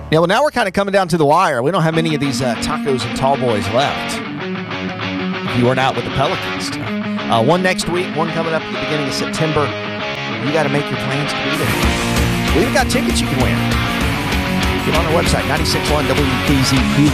Yeah, well, now we're kind of coming down to the wire. We don't have many of these tacos and tall boys left. If you weren't out with the Pelicans. One next week, one coming up at the beginning of September. You got to make your plans to be there. We even got tickets you can win. Get on our website, 96.1 WKZQ.